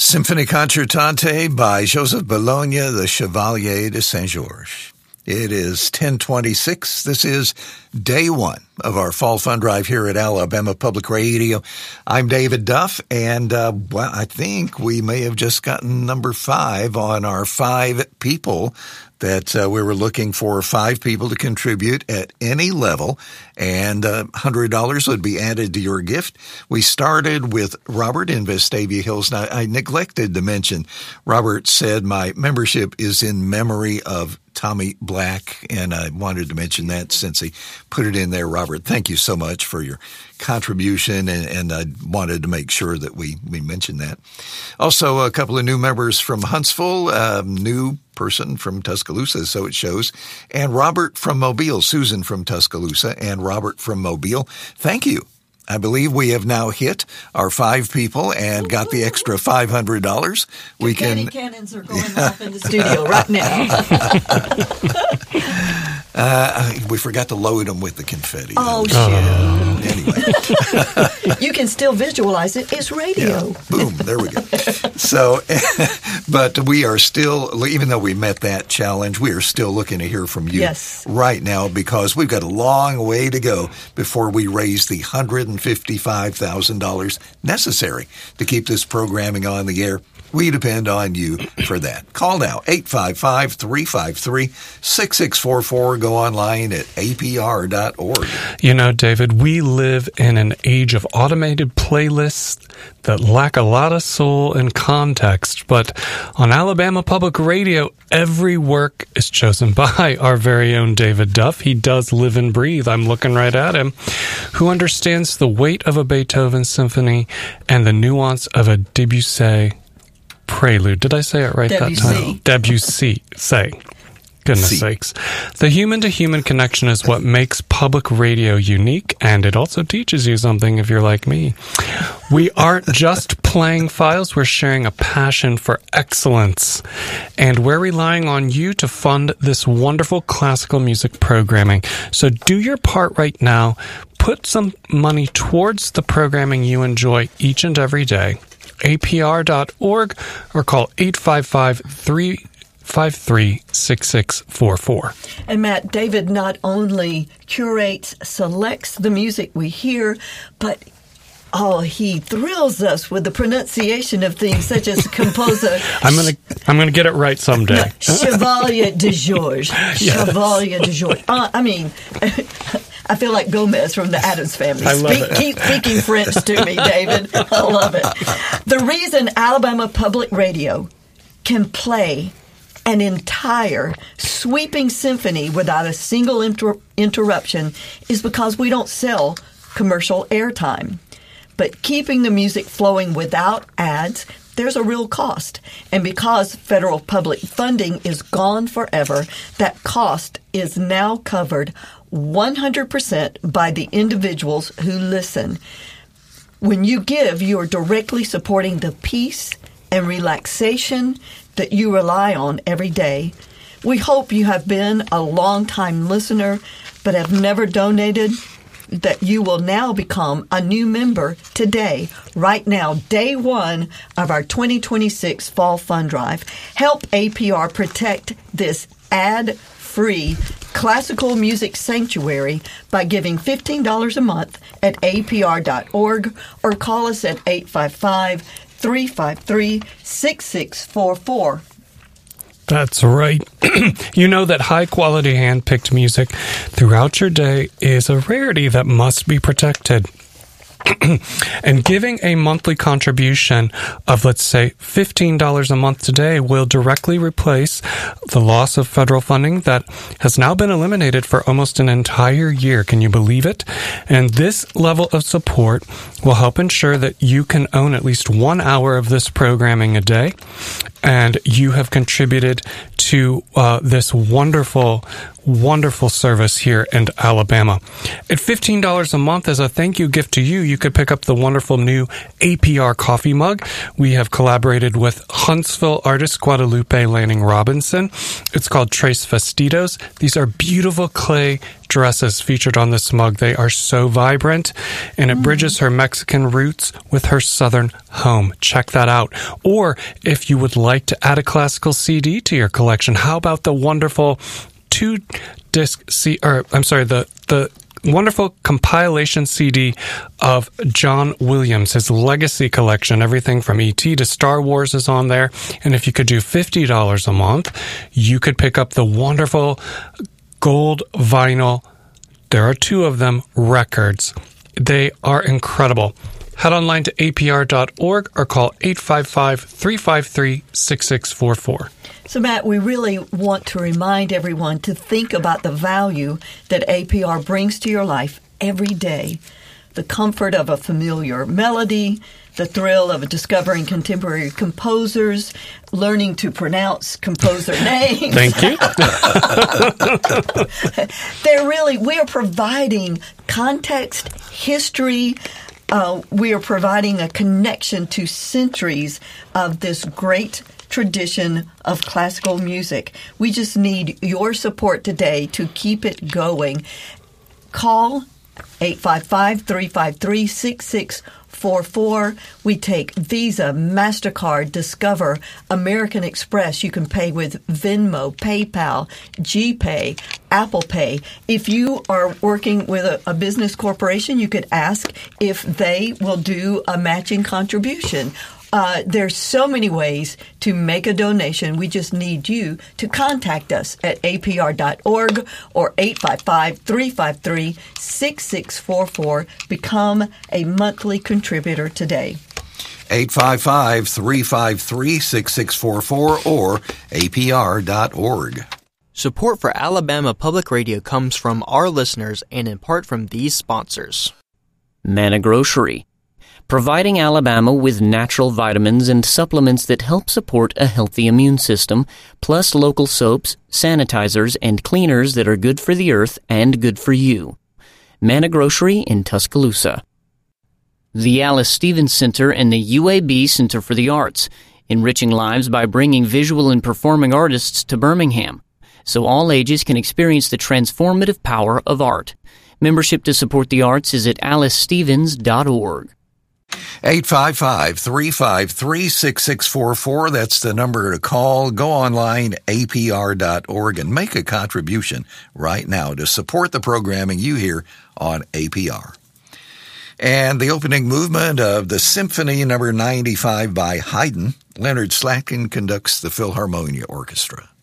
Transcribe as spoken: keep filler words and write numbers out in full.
Symphonie Concertante by Joseph Bologna, the Chevalier de Saint-Georges. It is ten twenty-six. This is day one of our Fall Fund Drive here at Alabama Public Radio. I'm David Duff, and uh, well, I think we may have just gotten number five on our five people that uh, we were looking for five people to contribute at any level, and uh, one hundred dollars would be added to your gift. We started with Robert in Vestavia Hills. Now, I neglected to mention, Robert said my membership is in memory of Tommy Black, and I wanted to mention that since he put it in there. Robert, thank you so much for your contribution, and, and I wanted to make sure that we, we mentioned that. Also, a couple of new members from Huntsville, a new person from Tuscaloosa, so it shows, and Robert from Mobile, Susan from Tuscaloosa, and Robert from Mobile. Thank you. I believe we have now hit our five people and got the extra five hundred dollars. We can. Cannons are going off in the studio right now. uh, we forgot to load them with the confetti. Oh, shit. Uh, anyway. You can still visualize it. It's radio. Yeah, boom, there we go. So, but we are still, even though we met that challenge, we are still looking to hear from you yes. right now, because we've got a long way to go before we raise the one hundred fifty-five thousand dollars necessary to keep this programming on the air. We depend on you for that. Call now, eight five five, three five three, six six four four. Go online at A P R dot org. You know, David, we live in an age of automated playlists that lack a lot of soul and context. But on Alabama Public Radio, every work is chosen by our very own David Duff. He does live and breathe. I'm looking right at him. Who understands the weight of a Beethoven symphony and the nuance of a Debussy prelude. Did I say it right Debussy. that time? Debussy. Say. Goodness See. sakes. The human-to-human connection is what makes public radio unique, and it also teaches you something if you're like me. We aren't just playing files, we're sharing a passion for excellence. And we're relying on you to fund this wonderful classical music programming. So do your part right now. Put some money towards the programming you enjoy each and every day. A P R dot org or call eight five five, three five three, six six four four. And Matt, David not only curates, selects the music we hear, but oh, he thrills us with the pronunciation of things such as composer. I'm gonna, I'm gonna get it right someday. No, Chevalier de Georges. Yes. Chevalier de Georges. Uh, I mean, I feel like Gomez from the Addams Family. I love Speak, it. Keep speaking French to me, David. I love it. The reason Alabama Public Radio can play an entire sweeping symphony without a single inter- interruption is because we don't sell commercial airtime. But keeping the music flowing without ads, there's a real cost. And because federal public funding is gone forever, that cost is now covered one hundred percent by the individuals who listen. When you give, you are directly supporting the peace and relaxation that you rely on every day. We hope you have been a long-time listener but have never donated, that you will now become a new member today, right now, day one of our twenty twenty-six Fall Fund Drive. Help A P R protect this ad-free classical music sanctuary by giving fifteen dollars a month at A P R dot org or call us at eight five five, three five three, six six four four. That's right. You know that high-quality hand-picked music throughout your day is a rarity that must be protected. And giving a monthly contribution of, let's say, fifteen dollars a month today will directly replace the loss of federal funding that has now been eliminated for almost an entire year. Can you believe it? And this level of support will help ensure that you can own at least one hour of this programming a day. And you have contributed to uh, this wonderful, wonderful service here in Alabama. At fifteen dollars a month as a thank you gift to you, you could pick up the wonderful new A P R coffee mug. We have collaborated with Huntsville artist Guadalupe Lanning Robinson. It's called Trace Festitos. These are beautiful clay dresses featured on this mug. They are so vibrant, and it bridges her Mexican roots with her Southern home. Check that out. Or if you would like to add a classical C D to your collection, how about the wonderful two disc C or I'm sorry, the the wonderful compilation C D of John Williams, his legacy collection. Everything from E T to Star Wars is on there. And if you could do fifty dollars a month, you could pick up the wonderful gold vinyl, there are two of them, records. They are incredible. Head online to A P R dot org or call eight five five, three five three, six six four four. So, Matt, we really want to remind everyone to think about the value that A P R brings to your life every day. The comfort of a familiar melody, the thrill of discovering contemporary composers, learning to pronounce composer names. Thank you. They're really, we are providing context, history. Uh, we are providing a connection to centuries of this great tradition of classical music. We just need your support today to keep it going. Call eight five five, three five three, six six four four. We take Visa, MasterCard, Discover, American Express. You can pay with Venmo, PayPal, GPay, Apple Pay. If you are working with a, a business corporation, you could ask if they will do a matching contribution. Uh, there's so many ways to make a donation. We just need you to contact us at A P R dot org or eight five five, three five three, six six four four. Become a monthly contributor today. eight five five, three five three, six six four four or A P R dot org. Support for Alabama Public Radio comes from our listeners and in part from these sponsors. Manna Grocery, providing Alabama with natural vitamins and supplements that help support a healthy immune system, plus local soaps, sanitizers, and cleaners that are good for the earth and good for you. Manna Grocery in Tuscaloosa. The Alice Stevens Center and the U A B Center for the Arts, enriching lives by bringing visual and performing artists to Birmingham, so all ages can experience the transformative power of art. Membership to support the arts is at alice stevens dot org. eight five five, three five three, six six four four. That's the number to call. Go online, A P R dot org, and make a contribution right now to support the programming you hear on A P R. And the opening movement of the Symphony number ninety-five by Haydn, Leonard Slatkin conducts the Philharmonia Orchestra.